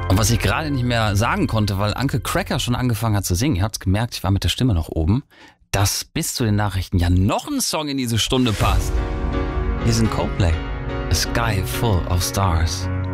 Und was ich gerade nicht mehr sagen konnte, weil Uncle Cracker schon angefangen hat zu singen, ihr habt's gemerkt, ich war mit der Stimme noch oben, dass bis zu den Nachrichten ja noch ein Song in diese Stunde passt. Hier sind Coldplay, A Sky Full of Stars.